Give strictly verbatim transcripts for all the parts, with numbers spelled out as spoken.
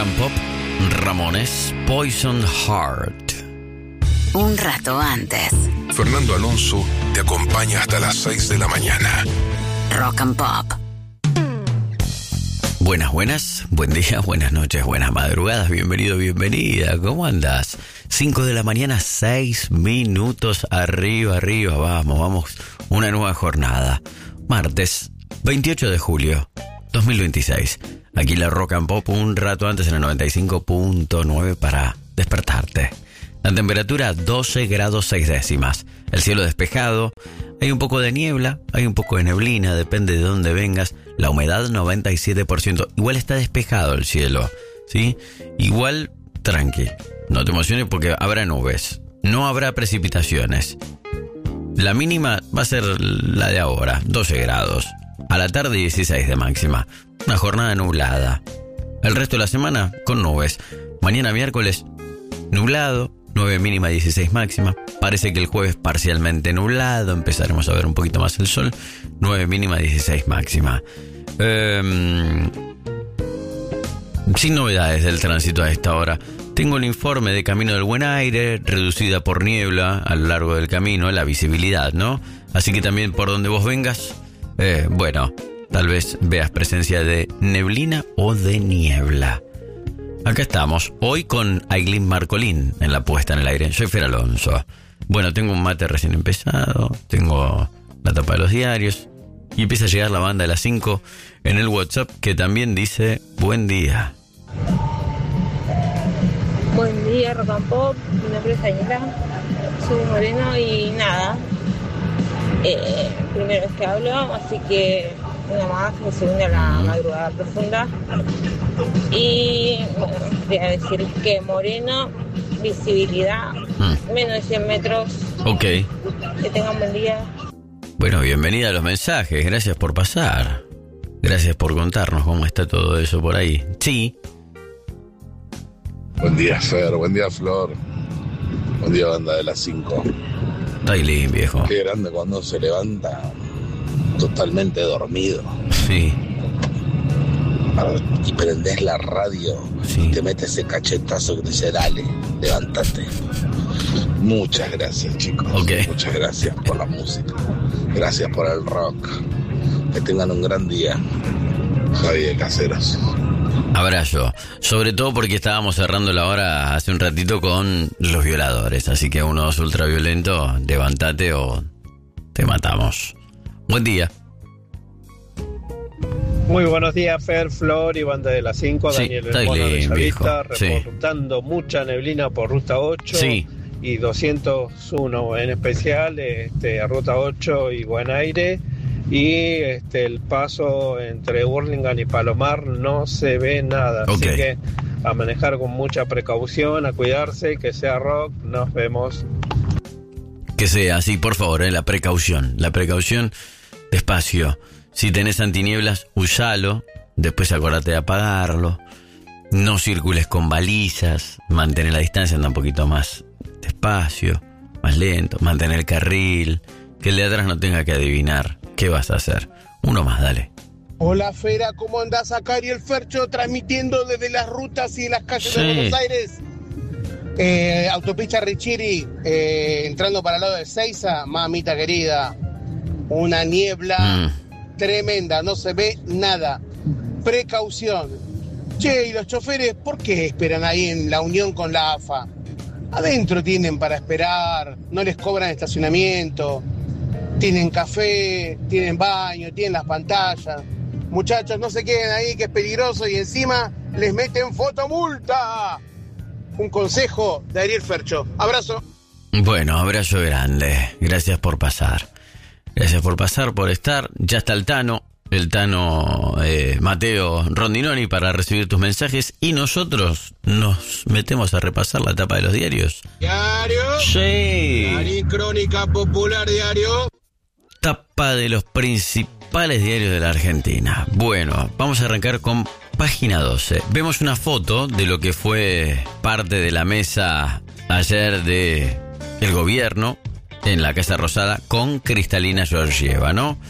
and Pop, Ramones, Poison Heart. Un rato antes. Fernando Alonso te acompaña hasta las seis de la mañana. Rock and Pop. Buenas, buenas, buen día, buenas noches, buenas madrugadas, bienvenido, bienvenida, ¿cómo andas? cinco de la mañana, seis minutos, arriba, arriba, vamos, vamos, una nueva jornada. Martes, veintiocho de julio, dos mil veintiséis. Aquí la Rock and Pop, un rato antes en el noventa y cinco punto nueve para despertarte. La temperatura doce grados seis décimas. El cielo despejado. Hay un poco de niebla, hay un poco de neblina, depende de dónde vengas. La humedad noventa y siete por ciento. Igual está despejado el cielo, ¿sí? Igual, tranqui. No te emociones porque habrá nubes. No habrá precipitaciones. La mínima va a ser la de ahora, doce grados. A la tarde dieciséis de máxima. Una jornada nublada. El resto de la semana con nubes. Mañana miércoles, nublado. nueve mínima, dieciséis máxima. Parece que el jueves parcialmente nublado. Empezaremos a ver un poquito más el sol. nueve mínima, dieciséis máxima. Eh, sin novedades del tránsito a esta hora. Tengo el informe de Camino del Buen Aire, reducida por niebla a lo largo del camino, la visibilidad, ¿no? Así que también por donde vos vengas, eh, bueno, tal vez veas presencia de neblina o de niebla. Acá estamos, hoy con Aileen Marcolín en la puesta en el aire. Soy Fer Alonso. Bueno, tengo un mate recién empezado, tengo la tapa de los diarios y empieza a llegar la banda de las cinco en el WhatsApp que también dice buen día. Buen día, Rock and Pop. Mi nombre es Daniela, soy moreno y nada. Eh, primera vez que hablo, así que una más, me se une a la madrugada profunda. Y bueno, quería decir que moreno, visibilidad, mm. menos de cien metros. Ok. Que tengan buen día. Bueno, bienvenida a los mensajes, gracias por pasar. Gracias por contarnos cómo está todo eso por ahí. Sí. Buen día, Fer, buen día, Flor. Buen día, banda de las cinco. Está Aileen, viejo. Qué grande cuando se levanta totalmente dormido. Sí. Y prendés la radio, sí. Y te metes ese cachetazo que te dice, dale, levántate. Muchas gracias, chicos. Okay. Muchas gracias por la música. Gracias por el rock. Que tengan un gran día. Javi de Caseros. Abrazo. Sobre todo porque estábamos cerrando la hora hace un ratito con los violadores. Así que uno es ultraviolento, levántate o te matamos. Buen día. Muy buenos días, Fer, Flor y banda de las cinco. Sí, Daniel Hermoso de Bellavista, sí. Reportando mucha neblina por Ruta ocho sí. y doscientos uno, en especial este, Ruta ocho y Buen Aire. Y este, el paso entre Burlingame y Palomar no se ve nada. Okay. Así que a manejar con mucha precaución, a cuidarse, que sea rock. Nos vemos. Que sea así, por favor, eh, la precaución. La precaución, despacio. Si tenés antinieblas, usalo. Después acordate de apagarlo. No circules con balizas. Mantener la distancia, anda un poquito más despacio, más lento. Mantener el carril. Que el de atrás no tenga que adivinar qué vas a hacer. Uno más, dale. Hola, Fera, ¿cómo andás acá? Y el Fercho transmitiendo desde las rutas y las calles sí. de Buenos Aires. Eh, autopista Richiri, eh, entrando para el lado de Seiza, mamita querida. Una niebla mm. tremenda, no se ve nada. Precaución. Che, ¿y los choferes por qué esperan ahí en la unión con la A F A? Adentro tienen para esperar, no les cobran estacionamiento. Tienen café, tienen baño, tienen las pantallas. Muchachos, no se queden ahí que es peligroso y encima les meten fotomulta. Un consejo de Ariel Fercho. Abrazo. Bueno, abrazo grande. Gracias por pasar. Gracias por pasar, por estar. Ya está el Tano, el Tano eh, Mateo Rondinoni para recibir tus mensajes. Y nosotros nos metemos a repasar la tapa de los diarios. ¿Diario? Sí. Diario Crónica Popular Diario. Tapa de los principales diarios de la Argentina. Bueno, vamos a arrancar con página doce. Vemos una foto de lo que fue parte de la mesa ayer de el gobierno en la Casa Rosada con Cristalina Georgieva, ¿no?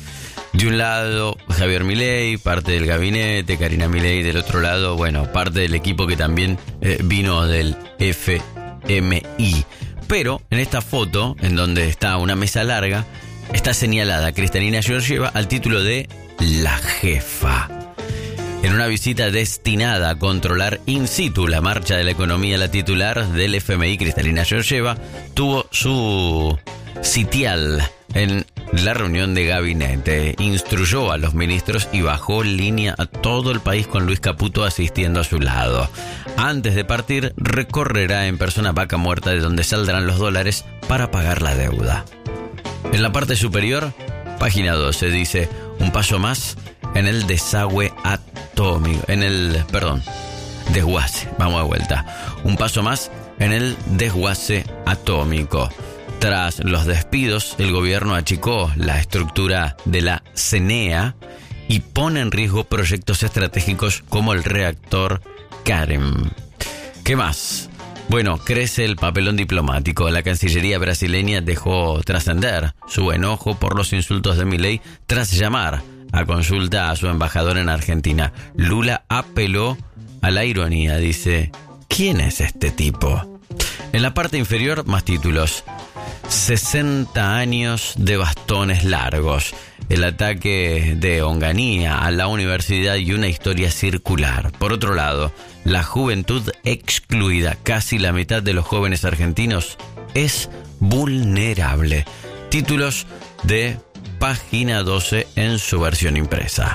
De un lado, Javier Milei, parte del gabinete, Karina Milei del otro lado, bueno, parte del equipo que también eh, vino del F M I. Pero en esta foto, en donde está una mesa larga, está señalada Kristalina Georgieva al título de la jefa. En una visita destinada a controlar in situ la marcha de la economía, la titular del F M I, Kristalina Georgieva, tuvo su sitial en la reunión de gabinete. Instruyó a los ministros y bajó línea a todo el país con Luis Caputo asistiendo a su lado. Antes de partir, recorrerá en persona Vaca Muerta, de donde saldrán los dólares para pagar la deuda. En la parte superior, página doce, dice: un paso más en el desagüe atómico, en el, perdón, desguace, vamos de vuelta. Un paso más en el desguace atómico. Tras los despidos, el gobierno achicó la estructura de la CENEA y pone en riesgo proyectos estratégicos como el reactor Karen. ¿Qué más? Bueno, crece el papelón diplomático. La Cancillería brasileña dejó trascender su enojo por los insultos de Milei tras llamar a consulta a su embajador en Argentina. Lula apeló a la ironía. Dice: ¿quién es este tipo? En la parte inferior, más títulos. sesenta años de bastones largos. El ataque de Onganía a la universidad y una historia circular. Por otro lado, la juventud excluida. Casi la mitad de los jóvenes argentinos es vulnerable. Títulos de página doce en su versión impresa.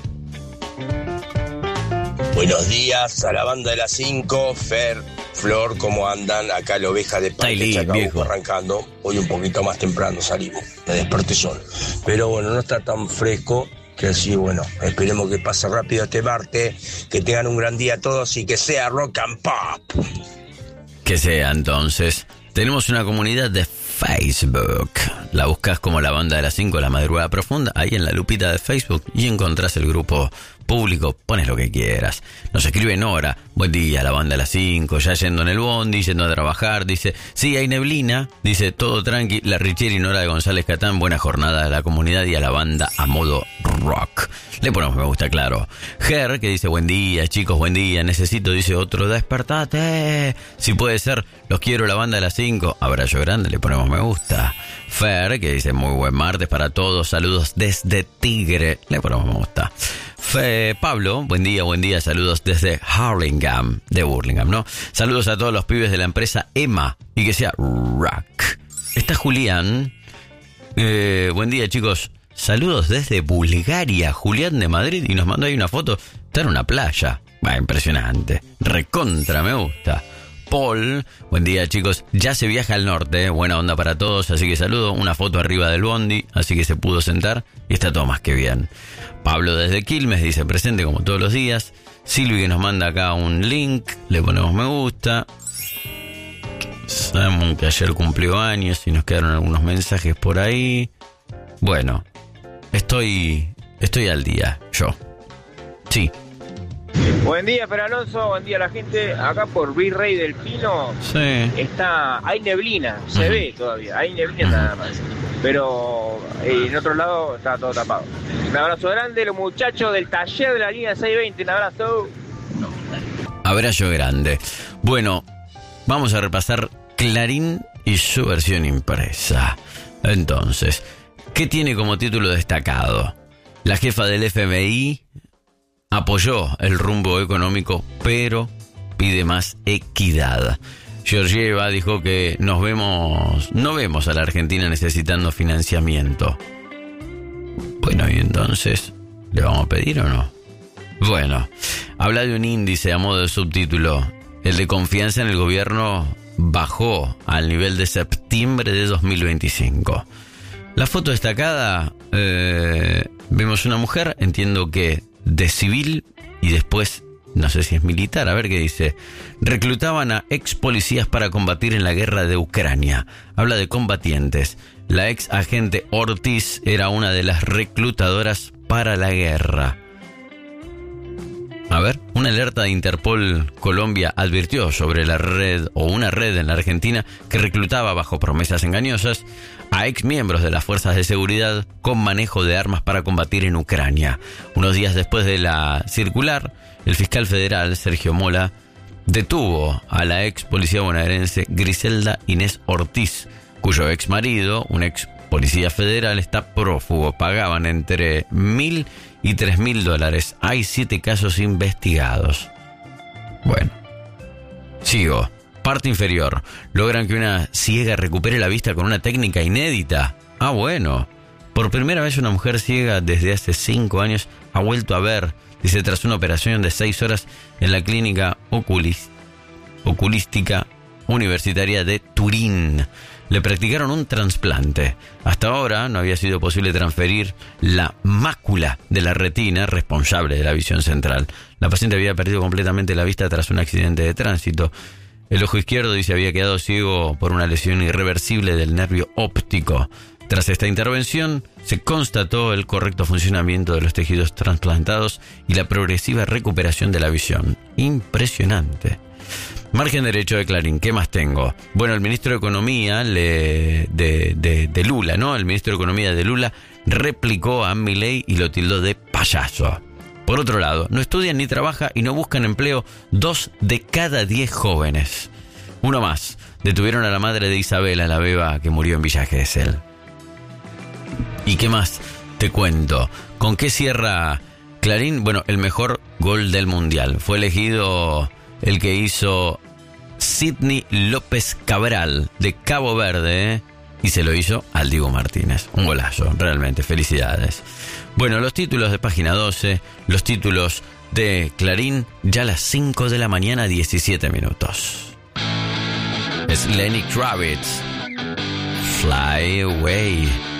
Buenos días a la banda de las cinco, Fer, Flor, ¿cómo andan? Acá la oveja de Parque Chacabuco arrancando. Hoy un poquito más temprano salimos, me desperté solo. Pero bueno, no está tan fresco, que así, bueno, esperemos que pase rápido este martes, que tengan un gran día todos y que sea rock and pop. Que sea entonces. Tenemos una comunidad de Facebook. La buscas como la banda de las cinco, la madrugada profunda, ahí en la lupita de Facebook, y encontrás el grupo público, pones lo que quieras. Nos escribe Nora: buen día, la banda de las cinco, ya yendo en el bondi, yendo a trabajar. Dice: sí, hay neblina. Dice: todo tranqui. La Richieri y Nora de González Catán, buena jornada a la comunidad y a la banda a modo rock. Le ponemos me gusta, claro. Ger, que dice: buen día, chicos, buen día. Necesito, dice, otro despertate. Si puede ser, los quiero, la banda de las cinco. Abrazo grande, le ponemos me gusta. Fer, que dice: muy buen martes para todos. Saludos desde Tigre. Le ponemos me gusta. Fe, Pablo, buen día, buen día, saludos desde Hurlingham, de Burlingame, ¿no? Saludos a todos los pibes de la empresa Emma y que sea rock. Está Julián, eh, buen día, chicos, saludos desde Bulgaria, Julián de Madrid, y nos mandó ahí una foto, está en una playa, va, impresionante, recontra, me gusta. Paul, buen día, chicos, ya se viaja al norte, eh, buena onda para todos, así que saludo, una foto arriba del bondi, así que se pudo sentar y está todo más que bien. Pablo desde Quilmes dice: presente como todos los días. Silvi, que nos manda acá un link, le ponemos me gusta. Sabemos que ayer cumplió años y nos quedaron algunos mensajes por ahí. Bueno, estoy estoy al día, yo. Sí. Buen día, Fer Alonso, buen día a la gente. Acá por Virrey del Pino, sí, está, hay neblina, se uh-huh. ve todavía, hay neblina uh-huh. nada más. Pero eh, en otro lado está todo tapado. Un abrazo grande, los muchachos del taller de la línea seiscientos veinte, un abrazo. Abrazo grande. Bueno, vamos a repasar Clarín y su versión impresa. Entonces, ¿qué tiene como título destacado? La jefa del F M I apoyó el rumbo económico, pero pide más equidad. Georgieva dijo que nos vemos, no vemos a la Argentina necesitando financiamiento. Bueno, y entonces, ¿le vamos a pedir o no? Bueno, habla de un índice a modo de subtítulo. El de confianza en el gobierno bajó al nivel de septiembre de dos mil veinticinco. La foto destacada, eh, vemos una mujer, entiendo que de civil y después, no sé si es militar, a ver qué dice. Reclutaban a ex policías para combatir en la guerra de Ucrania. Habla de combatientes. La ex agente Ortiz era una de las reclutadoras para la guerra. A ver, una alerta de Interpol Colombia advirtió sobre la red o una red en la Argentina que reclutaba bajo promesas engañosas a ex miembros de las fuerzas de seguridad con manejo de armas para combatir en Ucrania. Unos días después de la circular, el fiscal federal Sergio Mola detuvo a la ex policía bonaerense Griselda Inés Ortiz, cuyo ex marido, un ex policía federal, está prófugo. Pagaban entre mil y tres mil dólares. Hay siete casos investigados. Bueno, sigo. Parte inferior. Logran que una ciega recupere la vista con una técnica inédita. Ah, bueno. Por primera vez una mujer ciega desde hace cinco años ha vuelto a ver, dice, tras una operación de seis horas en la clínica oculis, oculística universitaria de Turín. Le practicaron un trasplante. Hasta ahora no había sido posible transferir la mácula de la retina responsable de la visión central. La paciente había perdido completamente la vista tras un accidente de tránsito. El ojo izquierdo, dice, había quedado ciego por una lesión irreversible del nervio óptico. Tras esta intervención, se constató el correcto funcionamiento de los tejidos trasplantados y la progresiva recuperación de la visión. Impresionante. Margen derecho de Clarín, ¿qué más tengo? Bueno, el ministro de Economía le, de, de, de Lula, ¿no? El ministro de Economía de Lula replicó a Milei y lo tildó de payaso. Por otro lado, no estudian ni trabajan y no buscan empleo dos de cada diez jóvenes. Uno más, detuvieron a la madre de Isabela, la beba que murió en Villa Gesell. ¿Y qué más te cuento? ¿Con qué cierra Clarín? Bueno, el mejor gol del Mundial. Fue elegido el que hizo Sidney López Cabral de Cabo Verde, ¿eh? Y se lo hizo al Diego Martínez. Un golazo, realmente, felicidades. Bueno, los títulos de Página doce, los títulos de Clarín, ya a las cinco de la mañana, diecisiete minutos. Es Lenny Kravitz, Fly Away.